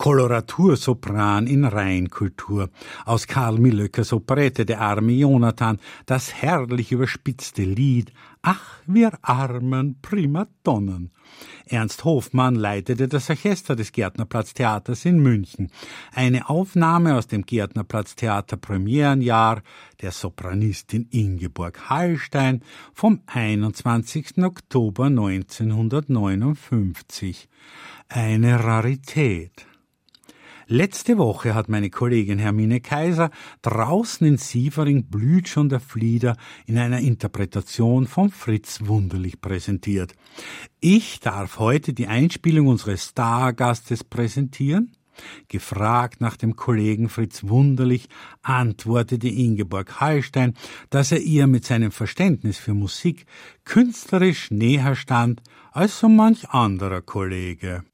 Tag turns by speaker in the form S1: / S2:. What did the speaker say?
S1: Koloratursopran in Reinkultur. Aus Karl Millöckers Operette Der arme Jonathan, das herrlich überspitzte Lied Ach, wir armen Primadonnen. Ernst Hofmann leitete das Orchester des Gärtnerplatztheaters in München. Eine Aufnahme aus dem Gärtnerplatztheater Premierenjahr der Sopranistin Ingeborg Hallstein vom 21. Oktober 1959. Eine Rarität. Letzte Woche hat meine Kollegin Hermine Kaiser Draußen in Sievering blüht schon der Flieder in einer Interpretation von Fritz Wunderlich präsentiert. Ich darf heute die Einspielung unseres Stargastes präsentieren. Gefragt nach dem Kollegen Fritz Wunderlich, antwortete Ingeborg Hallstein, dass er ihr mit seinem Verständnis für Musik künstlerisch näher stand als so manch anderer Kollege.